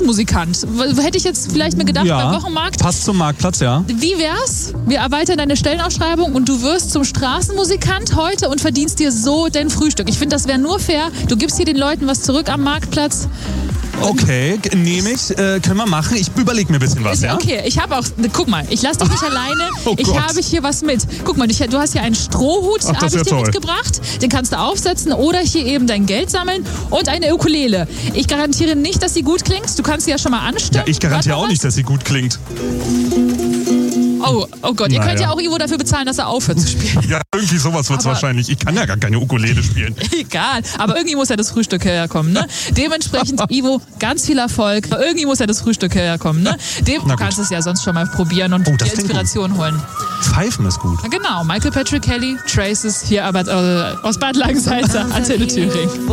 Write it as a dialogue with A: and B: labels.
A: Straßenmusikant. Hätte ich jetzt vielleicht mir gedacht, beim Wochenmarkt.
B: Passt zum Marktplatz, ja.
A: Wie wär's? Wir erweitern deine Stellenausschreibung und du wirst zum Straßenmusikant heute und verdienst dir so dein Frühstück. Ich finde, das wäre nur fair. Du gibst hier den Leuten was zurück am Marktplatz.
B: Okay, nehme ich. Können wir machen. Ich überlege mir ein bisschen was, ja?
A: Okay, ich habe auch... Guck mal, ich lasse dich nicht alleine. Ich habe hier was mit. Guck mal, du hast hier einen Strohhut, habe ich dir mitgebracht. Den kannst du aufsetzen oder hier eben dein Geld sammeln und eine Ukulele. Ich garantiere nicht, dass sie gut klingt. Du kannst sie ja schon mal anstimmen.
B: Ja, ich garantiere auch nicht, dass sie gut klingt.
A: Oh Gott, ihr könnt ja auch Ivo dafür bezahlen, dass er aufhört zu spielen.
B: Ja, irgendwie sowas wird es wahrscheinlich. Ich kann ja gar keine Ukulele spielen.
A: Egal, aber irgendwie muss ja das Frühstück herkommen, ne? Dementsprechend, Ivo, ganz viel Erfolg. Irgendwie muss ja das Frühstück herkommen, ne? Du kannst es ja sonst schon mal probieren und die Inspiration holen.
B: Pfeifen ist gut.
A: Genau, Michael Patrick Kelly, Traces, hier aber aus Bad Langensalza, Antenne Thüringen.